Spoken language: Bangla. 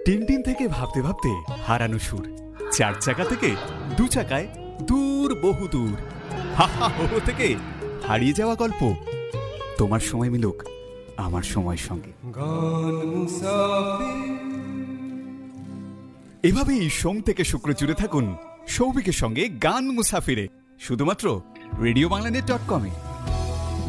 টিনটিন থেকে ভাবতে ভাবতে হারানো সুর, চার চাকা থেকে দু চাকায় দূর বহু দূর, হা হা হো হো থেকে হারিয়ে যাওয়া গল্প। তোমার সময় মিলুক আমার সময়ের সঙ্গে। এভাবেই সোম থেকে শুক্র জুড়ে থাকুন সৌভিকের সঙ্গে গান মুসাফিরে, শুধুমাত্র রেডিও বাংলাদেশ.com-এ।